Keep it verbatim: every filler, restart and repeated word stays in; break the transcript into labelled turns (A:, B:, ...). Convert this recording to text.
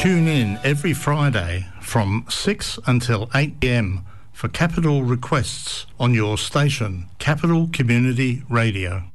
A: Tune in every Friday from six until eight p m for Capital Requests on your station, Capital Community Radio.